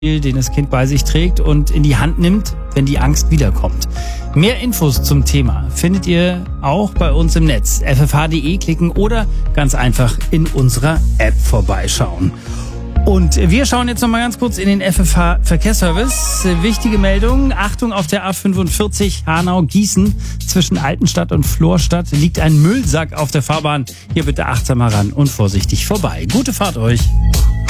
den das Kind bei sich trägt und in die Hand nimmt, wenn die Angst wiederkommt. Mehr Infos zum Thema findet ihr auch bei uns im Netz. ffh.de klicken oder ganz einfach in unserer App vorbeischauen. Und wir schauen jetzt noch mal ganz kurz in den FFH Verkehrsservice. Wichtige Meldung: Achtung, auf der A45 Hanau-Gießen zwischen Altenstadt und Florstadt liegt ein Müllsack auf der Fahrbahn. Hier bitte achtsam heran und vorsichtig vorbei. Gute Fahrt euch.